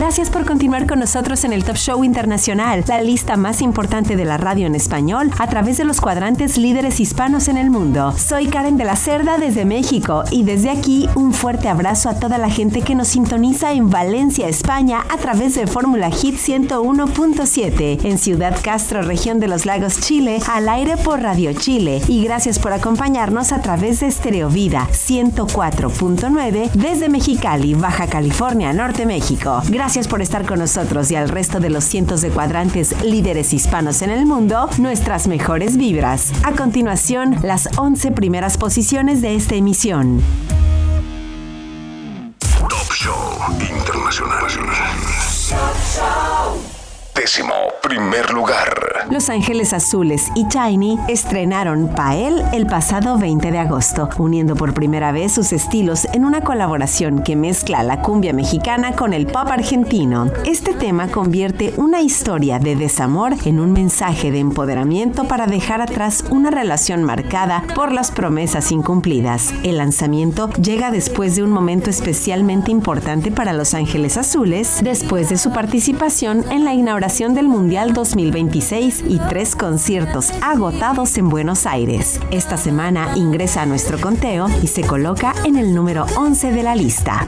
Gracias por continuar con nosotros en el Top Show Internacional, la lista más importante de la radio en español a través de los cuadrantes líderes hispanos en el mundo. Soy Karen de la Cerda desde México y desde aquí un fuerte abrazo a toda la gente que nos sintoniza en Valencia, España a través de Fórmula Hit 101.7, en Ciudad Castro, región de los Lagos, Chile, al aire por Radio Chile, y gracias por acompañarnos a través de Estereo Vida 104.9 desde Mexicali, Baja California, Norte, México. Gracias por estar con nosotros y al resto de los cientos de cuadrantes líderes hispanos en el mundo, nuestras mejores vibras. A continuación, las 11 primeras posiciones de esta emisión. Top Show Internacional. Décimo primer lugar. Los Ángeles Azules y Tiny estrenaron Pael el pasado 20 de agosto, uniendo por primera vez sus estilos en una colaboración que mezcla la cumbia mexicana con el pop argentino. Este tema convierte una historia de desamor en un mensaje de empoderamiento para dejar atrás una relación marcada por las promesas incumplidas. El lanzamiento llega después de un momento especialmente importante para Los Ángeles Azules, después de su participación en la inauguración del Mundial 2026 y 3 conciertos agotados en Buenos Aires. Esta semana ingresa a nuestro conteo y se coloca en el número 11 de la lista.